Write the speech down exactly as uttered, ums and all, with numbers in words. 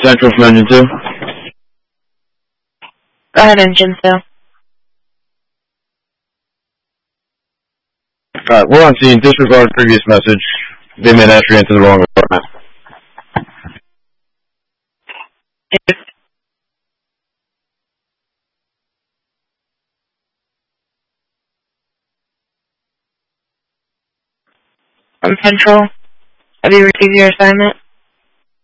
Central from Engine two. Go ahead, Engine two. Alright, we're on scene. Disregard previous message. They made entry into the wrong apartment. From Central, have you received your assignment?